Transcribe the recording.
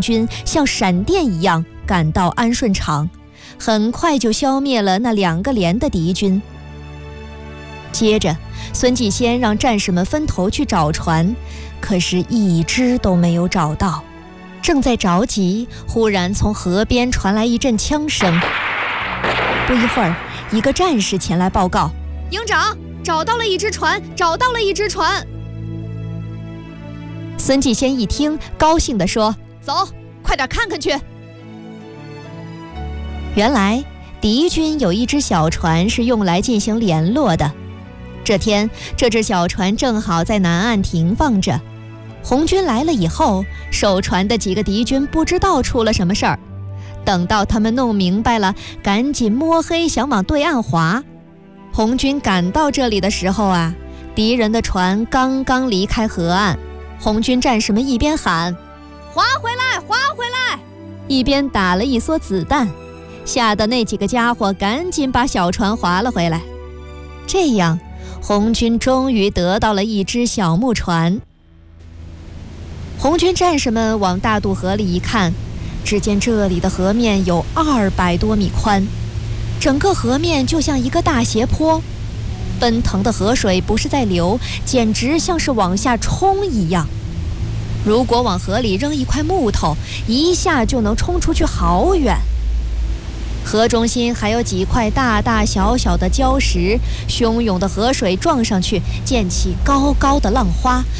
军像闪电一样赶到安顺场，很快就消灭了那2个连的敌军。接着，孙继先让战士们分头去找船，可是一只都没有找到。正在着急，忽然从河边传来一阵枪声。不一会儿，一个战士前来报告：营长，找到了一只船，找到了一只船。孙继先一听，高兴地说：走，快点看看去。原来敌军有一只小船是用来进行联络的。这天，这只小船正好在南岸停放着。红军来了以后，守船的几个敌军不知道出了什么事儿。等到他们弄明白了，赶紧摸黑想往对岸划。红军赶到这里的时候啊，敌人的船刚刚离开河岸。红军战士们一边喊划回来划回来，一边打了一梭子弹，吓得那几个家伙赶紧把小船划了回来。这样，红军终于得到了一只小木船。红军战士们往大渡河里一看，只见这里的河面有200多米宽，整个河面就像一个大斜坡，奔腾的河水不是在流，简直像是往下冲一样。如果往河里扔一块木头，一下就能冲出去好远。河中心还有几块大大小小的礁石，汹涌的河水撞上去溅起高高的浪花，